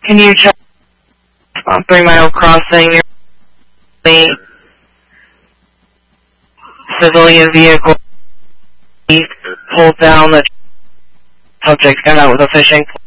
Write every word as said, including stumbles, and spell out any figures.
Can you check on Three Mile Crossing? Your civilian vehicle pulled down. The subject got out with a fishing pole.